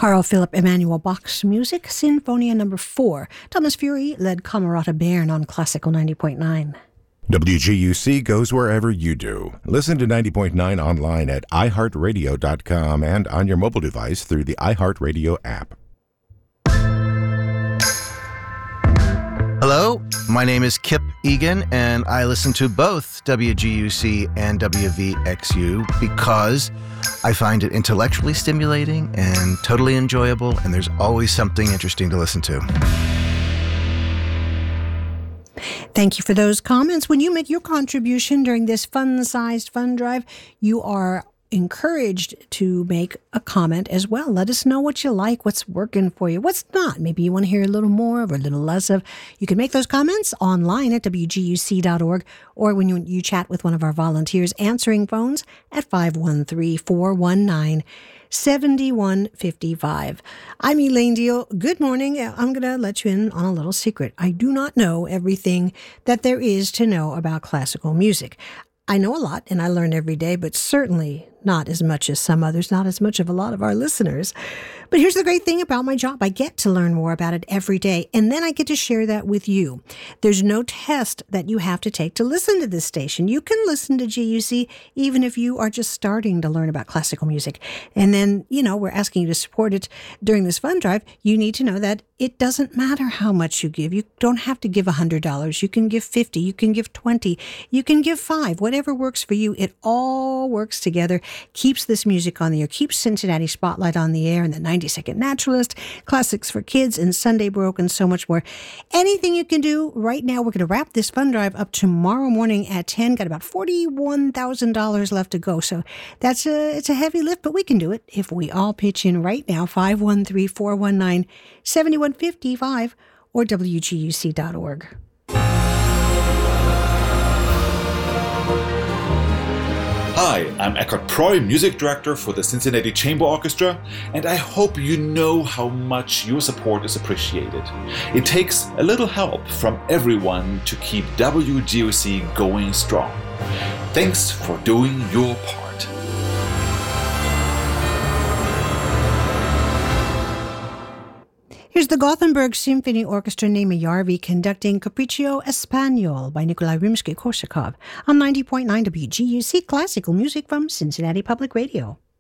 Carl Philipp Emanuel Bach's music, Sinfonia No. 4. Thomas Fury led Camerata Bern on Classical 90.9. WGUC goes wherever you do. Listen to 90.9 online at iHeartRadio.com and on your mobile device through the iHeartRadio app. Hello, my name is Kip Egan, and I listen to both WGUC and WVXU because I find it intellectually stimulating and totally enjoyable, and there's always something interesting to listen to. Thank you for those comments. When you make your contribution during this fun-sized fund drive, you are encouraged to make a comment as well. Let us know what you like, what's working for you, what's not. Maybe you want to hear a little more of or a little less of. You can make those comments online at WGUC.org or when you chat with one of our volunteers answering phones at 513-419-7155. I'm Elaine Deal. Good morning. I'm going to let you in on a little secret. I do not know everything that there is to know about classical music. I know a lot and I learn every day, but certainly not as much as some others, not as much of a lot of our listeners. But here's the great thing about my job. I get to learn more about it every day, and then I get to share that with you. There's no test that you have to take to listen to this station. You can listen to GUC even if you are just starting to learn about classical music. And then, we're asking you to support it during this fund drive. You need to know that it doesn't matter how much you give. You don't have to give $100. You can give $50. You can give $20. You can give $5. Whatever works for you. It all works together. Keeps this music on the air, keeps Cincinnati Spotlight on the air, and the 90-Second Naturalist, Classics for Kids, and Sunday Baroque, and so much more. Anything you can do right now. We're going to wrap this fund drive up tomorrow morning at 10. Got about $41,000 left to go. So it's a heavy lift, but we can do it if we all pitch in right now. 513-419-7155 or WGUC.org. Hi, I'm Eckhard Proy, Music Director for the Cincinnati Chamber Orchestra, and I hope you know how much your support is appreciated. It takes a little help from everyone to keep WGUC going strong. Thanks for doing your part. Here's the Gothenburg Symphony Orchestra Nejmä-Järvi conducting Capriccio Espagnol by Nikolai Rimsky-Korsakov on 90.9 WGUC Classical Music from Cincinnati Public Radio.